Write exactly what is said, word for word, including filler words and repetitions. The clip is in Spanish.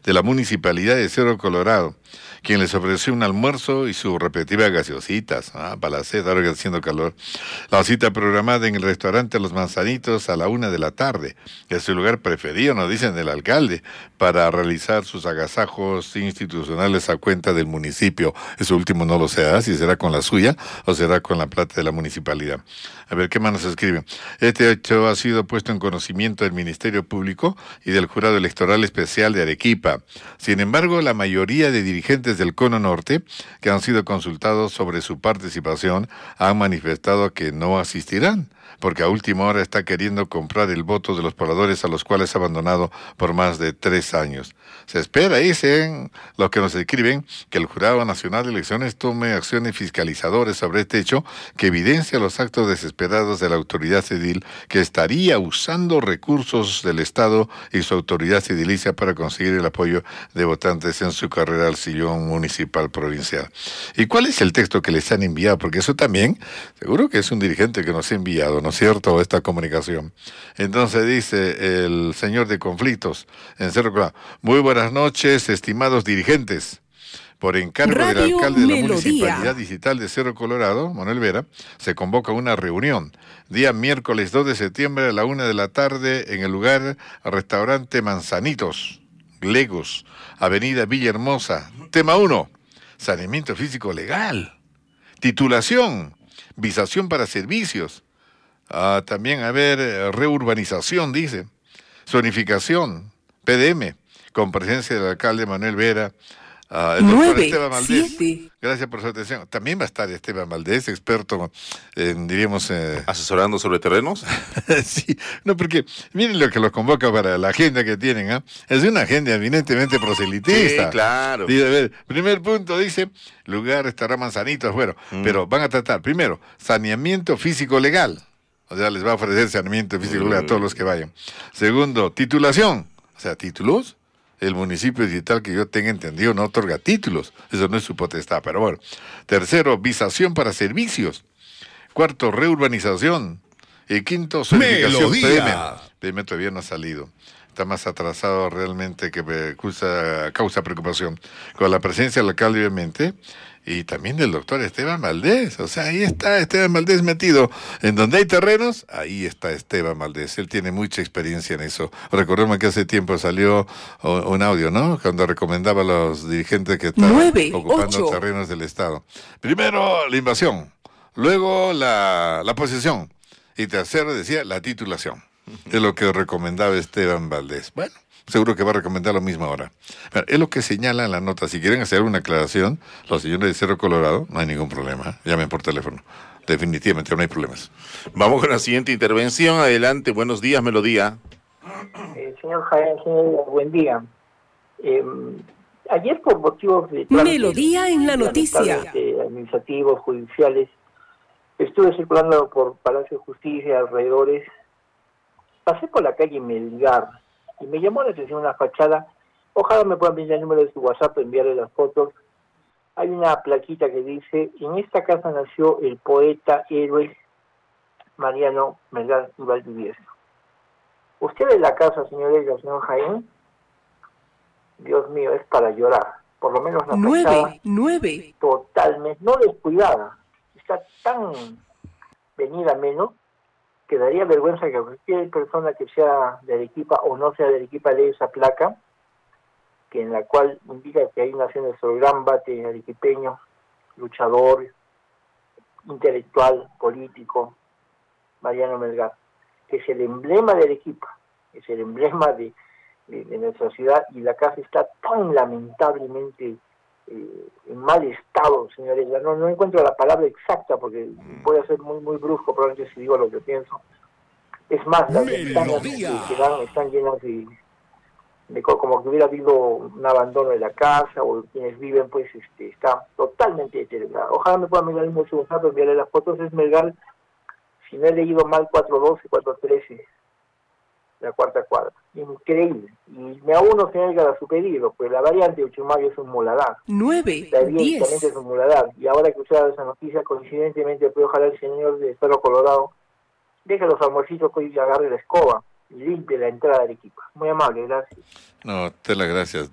de la Municipalidad de Cerro Colorado, quien les ofreció un almuerzo y sus respectivas gaseositas, ah, para la sed, ahora que está haciendo calor. La cita programada en el restaurante Los Manzanitos a la una de la tarde, que es su lugar preferido, nos dicen del alcalde, para realizar sus agasajos institucionales a cuenta del municipio. Eso último no lo sé, ¿ah? Si será con la suya o será con la plata de la municipalidad. A ver, ¿qué más nos escriben? Este hecho ha sido puesto en conocimiento del Ministerio Público y del Jurado Electoral Especial de Arequipa. Sin embargo, la mayoría de dirigentes del Cono Norte, que han sido consultados sobre su participación, han manifestado que no asistirán, porque a última hora está queriendo comprar el voto de los pobladores a los cuales ha abandonado por más de tres años. Se espera, dicen los que nos escriben, que el Jurado Nacional de Elecciones tome acciones fiscalizadoras sobre este hecho que evidencia los actos desesperados de la autoridad civil, que estaría usando recursos del Estado y su autoridad edilicia para conseguir el apoyo de votantes en su carrera al sillón municipal provincial. ¿Y cuál es el texto que les han enviado? Porque eso también, seguro que es un dirigente que nos ha enviado, ¿no es cierto?, esta comunicación. Entonces dice el señor de conflictos en Cerro Colorado: muy buenas noches, estimados dirigentes. Por encargo Radio del alcalde de la Melodía. Municipalidad Digital de Cerro Colorado, Manuel Vera, se convoca una reunión día miércoles dos de septiembre a la una de la tarde en el lugar Restaurante Manzanitos, Legos, Avenida Villahermosa. Tema uno, saneamiento físico legal. Titulación, visación para servicios. Ah, también, a ver, reurbanización, dice. Zonificación, P D M, con presencia del alcalde Manuel Vera. Uh, el doctor Esteban Valdés, siete. Gracias por su atención. También va a estar Esteban Valdés, experto en, diríamos... Eh... ¿Asesorando sobre terrenos? Sí, no, porque miren lo que los convoca para la agenda que tienen, ¿ah? ¿eh? Es una agenda eminentemente proselitista. Sí, claro. Dice, a ver, primer punto dice, lugar estará Manzanitos, bueno, mm. pero van a tratar, primero, saneamiento físico legal. O sea, les va a ofrecer saneamiento físico legal mm. a todos los que vayan. Segundo, titulación, o sea, títulos. El municipio digital, que yo tenga entendido, no otorga títulos. Eso no es su potestad, pero bueno. Tercero, visación para servicios. Cuarto, reurbanización. Y quinto, zonificación. P D M. P D M todavía no ha salido. Está más atrasado realmente, que causa, causa preocupación. Con la presencia del alcalde, obviamente, y también del doctor Esteban Valdés. O sea, ahí está Esteban Valdés metido. En donde hay terrenos, ahí está Esteban Valdés. Él tiene mucha experiencia en eso. Recordemos que hace tiempo salió un audio, ¿no?, cuando recomendaba a los dirigentes que estaban Nueve, ocupando ocho. terrenos del Estado. Primero, la invasión. Luego, la, la posesión. Y tercero, decía, la titulación. Es lo que recomendaba Esteban Valdés. Bueno, seguro que va a recomendar lo mismo ahora. Pero es lo que señala en la nota. Si quieren hacer una aclaración, los señores de Cerro Colorado, no hay ningún problema. Llamen por teléfono. Definitivamente no hay problemas. Vamos con la siguiente intervención. Adelante. Buenos días, Melodía. Eh, señor Jaén, señor, buen día. Eh, ayer, por motivos de Melodía en la noticia administrativos, judiciales, estuve circulando por Palacio de Justicia y alrededores. Pasé por la calle Melgar y me llamó la atención una fachada. Ojalá me puedan enviar el número de su WhatsApp, enviarle las fotos. Hay una plaquita que dice: en esta casa nació el poeta héroe Mariano Melgar y Valdivieso. Usted ve la casa, señor Elga, señor Jaén, Dios mío, es para llorar. Por lo menos la nueve, fachada nueve. totalmente, no descuidada, está tan venida menos que daría vergüenza que cualquier persona que sea de Arequipa o no sea de Arequipa lea esa placa, que en la cual indica que ahí nació nuestro gran bate arequipeño, luchador, intelectual, político, Mariano Melgar, que es el emblema de Arequipa, es el emblema de, de, de nuestra ciudad, y la casa está tan lamentablemente eh, en mal estado, señores. No, no encuentro la palabra exacta porque puede ser muy muy brusco probablemente si digo lo que pienso. Es más, las ventanas que, que dan están llenas de, de como que hubiera habido un abandono de la casa, o quienes viven pues este está totalmente deteriorado. Ojalá me puedan mirar el mismo WhatsApp, enviarle las fotos. Es Melgar, si no he leído mal, cuatro doce, cuatro trece, la cuarta cuadra. Increíble. Y me aúno, señor Edgar, a su pedido, pues la variante de Uchumayo es un muladar. Nueve, la evidentemente es un muladar. Y ahora que usted ha dado esa noticia, coincidentemente, pues ojalá el señor de Cerro Colorado deje los almuercitos y agarre la escoba y limpie la entrada de Arequipa. Muy amable, gracias. No, te las gracias.